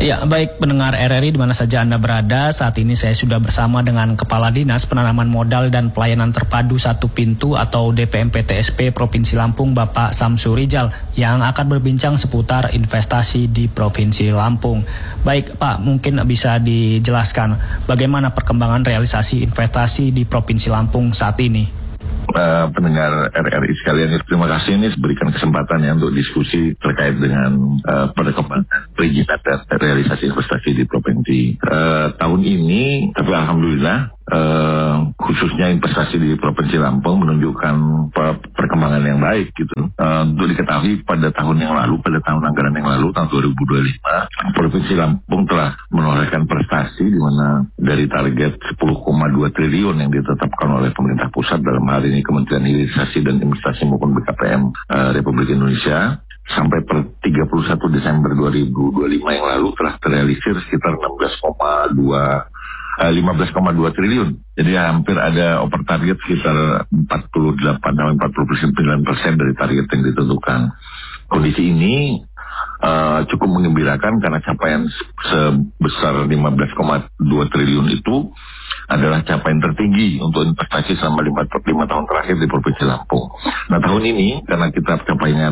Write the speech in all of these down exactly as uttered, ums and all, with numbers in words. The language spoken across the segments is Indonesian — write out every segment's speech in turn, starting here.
Ya, baik pendengar R R I di mana saja Anda berada, saat ini saya sudah bersama dengan Kepala Dinas Penanaman Modal dan Pelayanan Terpadu Satu Pintu atau D P M P T S P Provinsi Lampung, Bapak Samsu Rijal, yang akan berbincang seputar investasi di Provinsi Lampung. Baik Pak, mungkin bisa dijelaskan bagaimana perkembangan realisasi investasi di Provinsi Lampung saat ini? Uh, pendengar R R I sekalian, terima kasih ini berikan kesempatan ya untuk diskusi terkait dengan uh, perkembangan perizinan dan realisasi investasi di provinsi uh, tahun ini. Tapi alhamdulillah uh, khususnya investasi di Provinsi Lampung menunjukkan per- perkembangan yang baik gitu. Uh, untuk diketahui pada tahun yang lalu, pada tahun anggaran yang lalu tahun dua ribu dua puluh lima, Provinsi Lampung telah menorehkan prestasi di mana dari target sepuluh koma dua triliun yang ditetapkan oleh pemerintah pusat, dalam hal ini Kementerian Hilirisasi dan Investasi maupun B K P M uh, Republik Indonesia, sampai per tiga puluh satu Desember dua ribu dua puluh lima yang lalu telah terrealisir sekitar enam belas koma dua lima belas koma dua triliun. Jadi hampir ada over target sekitar empat puluh delapan sampai empat puluh sembilan persen dari target yang ditentukan. Kondisi ini uh, cukup menggembirakan karena capaian sebesar lima belas koma dua triliun itu adalah capaian tertinggi untuk investasi selama lima tahun terakhir di Provinsi Lampung. Nah, tahun ini karena kita capaiannya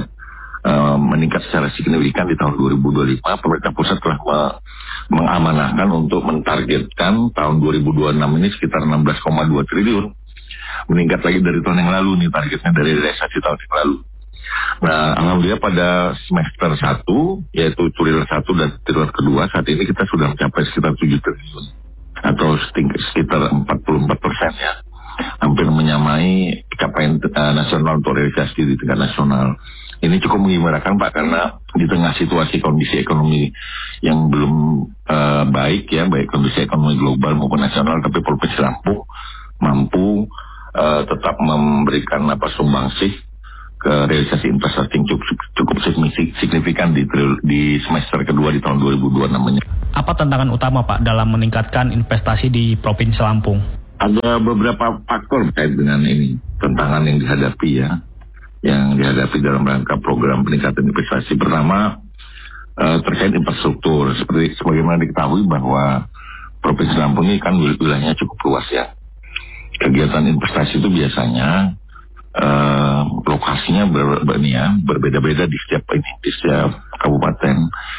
uh, meningkat secara signifikan di tahun dua ribu dua puluh lima, pemerintah pusat telah me- mengamanahkan untuk mentargetkan tahun dua ribu dua puluh enam ini sekitar enam belas koma dua triliun. Meningkat lagi dari tahun yang lalu nih, targetnya dari realisasi tahun yang lalu. Nah, alhamdulillah pada semester satu, yaitu triwulan satu dan triwulan kedua, saat ini kita sudah mencapai sekitar tujuh triliun. Atau sekitar empat puluh empat persen ya, hampir menyamai capaian uh, nasional untuk realisasi di tingkat nasional. Ini cukup menggembirakan Pak, karena di tengah situasi kondisi ekonomi yang belum uh, baik ya, baik kondisi ekonomi global maupun nasional, tapi Provinsi Lampung mampu uh, tetap memberikan apa sumbangsih ke realisasi investasi yang cukup, cukup signifikan di, di semester kedua di tahun dua ribu dua puluh enam ini. Apa tantangan utama Pak dalam meningkatkan investasi di Provinsi Lampung? Ada beberapa faktor terkait dengan ini, tantangan yang dihadapi ya, yang dihadapi dalam rangka program peningkatan investasi. Pertama, uh, terkait infrastruktur. Seperti sebagaimana diketahui bahwa Provinsi Lampung ini kan wilayahnya cukup luas ya. Kegiatan investasi itu biasanya Uh, lokasinya ber, ber, ya, berbeda-beda di setiap ini, di setiap kabupaten.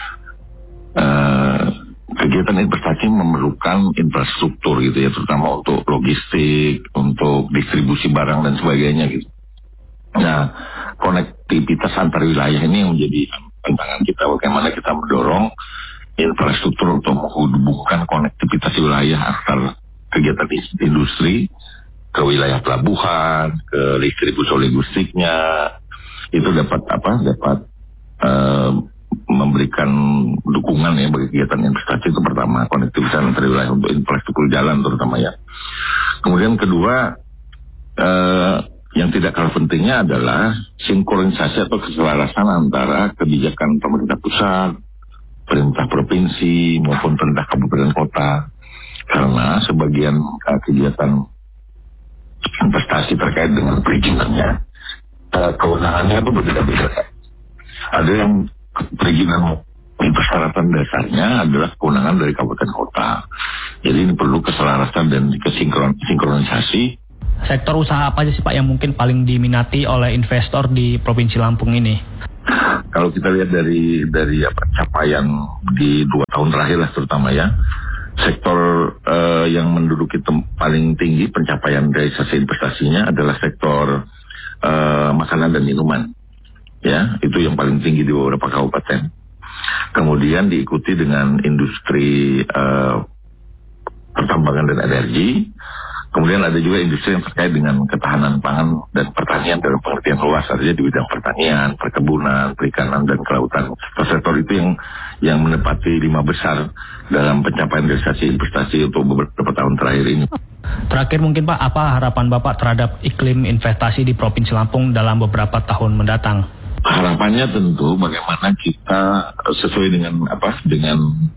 Uh, kegiatan investasi memerlukan infrastruktur gitu ya, terutama untuk logistik, untuk distribusi barang dan sebagainya gitu. Nah, konektivitas antar wilayah ini yang menjadi tantangan kita. Bagaimana kita mendorong infrastruktur untuk menghubungkan konektivitas wilayah antar kegiatan industri ke wilayah pelabuhan, ke distribusi logistiknya, itu dapat apa? Dapat uh, memberikan dukungan ya bagi kegiatan investasi. Itu pertama, konektivitas antar wilayah untuk infrastruktur jalan terutama ya. Kemudian kedua, uh, yang tidak kalah pentingnya adalah sinkronisasi atau keselarasan antara kebijakan pemerintah pusat, pemerintah provinsi maupun pemerintah kabupaten kota. Karena sebagian uh, kegiatan investasi terkait dengan perizinannya, uh, kewenangannya itu berbeda-beda. Ada yang perizinan persyaratan dasarnya adalah kewenangan dari kabupaten kota. Jadi ini perlu keselarasan dan kesinkronisasi. Sektor usaha apa aja sih Pak yang mungkin paling diminati oleh investor di Provinsi Lampung ini? Kalau kita lihat dari dari apa capaian di dua tahun terakhir lah terutama ya, sektor uh, yang menduduki tem- paling tinggi pencapaian realisasi investasinya adalah sektor uh, makanan dan minuman. Ya, itu yang paling tinggi di beberapa kabupaten. Kemudian diikuti dengan industri uh, pertambangan dan energi. Kemudian ada juga industri yang terkait dengan ketahanan pangan dan pertanian dalam pengertian luas, artinya di bidang pertanian, perkebunan, perikanan, dan kelautan. Sektor itu yang yang menepati lima besar dalam pencapaian realisasi investasi untuk beberapa tahun terakhir ini. Terakhir mungkin Pak, apa harapan Bapak terhadap iklim investasi di Provinsi Lampung dalam beberapa tahun mendatang? Harapannya tentu bagaimana kita sesuai dengan apa dengan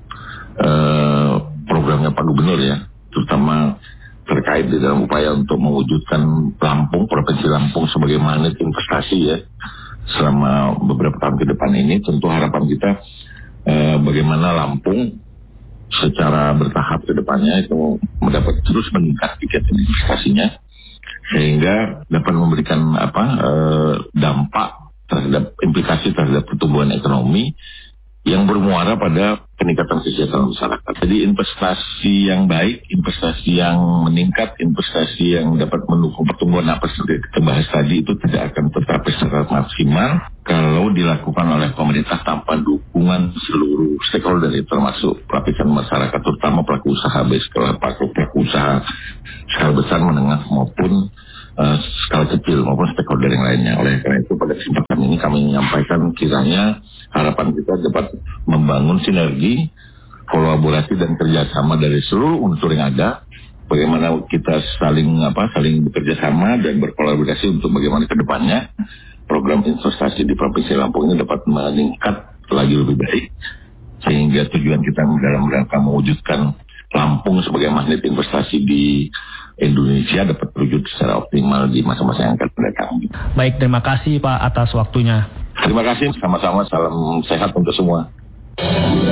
uh, programnya Pak Gubernur ya, terutama terkait di dalam upaya untuk mewujudkan Lampung, Provinsi Lampung sebagai magnet investasi ya selama beberapa tahun ke depan ini. Tentu harapan kita eh, uh, bagaimana Lampung secara bertahap ke depannya itu mendapat terus meningkat tiket investasinya sehingga dapat memberikan apa uh, dampak terhadap implikasi terhadap pertumbuhan ekonomi yang bermuara pada peningkatan kesejahteraan masyarakat. Jadi investasi yang baik, investasi yang meningkat, investasi yang dapat mendukung pertumbuhan apa seperti kita bahas tadi itu tidak akan tercapai secara maksimal kalau dilakukan oleh pemerintah tanpa dukungan seluruh stakeholder, termasuk lapisan masyarakat, terutama pelaku usaha skala pelaku pelaku usaha skala besar, menengah maupun uh, skala kecil maupun stakeholder yang lainnya. Oleh karena itu pada kesempatan ini kami menyampaikan kiranya harapan kita dapat membangun sinergi, kolaborasi dan kerjasama dari seluruh unsur yang ada. Bagaimana kita saling apa saling bekerja sama dan berkolaborasi untuk bagaimana ke depannya program investasi di Provinsi Lampung ini dapat meningkat lagi lebih baik, sehingga tujuan kita dalam rangka mewujudkan Lampung sebagai magnet investasi di Indonesia dapat terwujud secara optimal di masa-masa yang akan datang. Baik, terima kasih Pak atas waktunya. Terima kasih, sama-sama, salam sehat untuk semua.